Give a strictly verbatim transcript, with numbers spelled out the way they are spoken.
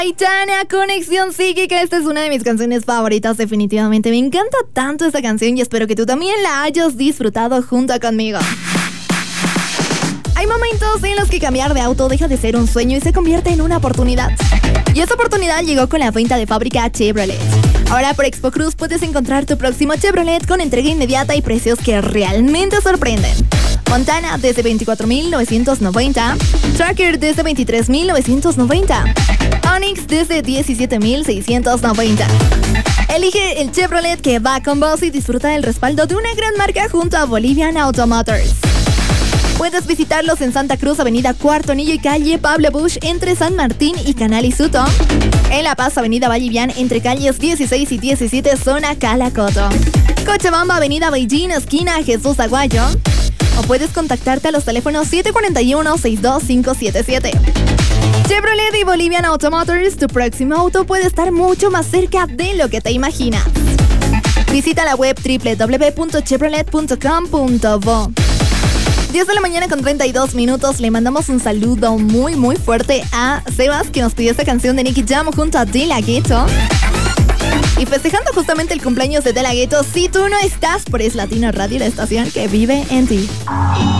Aitana, Conexión Psíquica. Esta es una de mis canciones favoritas, definitivamente. Me encanta tanto esta canción y espero que tú también la hayas disfrutado junto conmigo. Hay momentos en los que cambiar de auto deja de ser un sueño y se convierte en una oportunidad. Y esta oportunidad llegó con la venta de fábrica Chevrolet. Ahora por Expo Cruz puedes encontrar tu próximo Chevrolet con entrega inmediata y precios que realmente sorprenden. Montana desde veinticuatro mil novecientos noventa, Tracker desde veintitrés mil novecientos noventa, Onix desde diecisiete mil seiscientos noventa. Elige el Chevrolet que va con vos y disfruta del respaldo de una gran marca junto a Bolivian Auto Motors. Puedes visitarlos en Santa Cruz, Avenida Cuarto Anillo y calle Pablo Busch entre San Martín y Canal Isuto. En La Paz, Avenida Vallivian entre calles dieciséis y diecisiete, zona Calacoto. Cochabamba, Avenida Beijing, esquina Jesús Aguayo. O puedes contactarte a los teléfonos siete cuatro uno, seis dos cinco siete siete. Chevrolet y Bolivian Auto Motors, tu próximo auto puede estar mucho más cerca de lo que te imaginas. Visita la web doble u doble u doble u punto chevrolet punto com punto bo. diez de la mañana con treinta y dos minutos. Le mandamos un saludo muy muy fuerte a Sebas, que nos pidió esta canción de Nicky Jam junto a De La Ghetto. Y festejando justamente el cumpleaños de De La Ghetto, si tú no estás, por Es Latino Radio, la estación que vive en ti.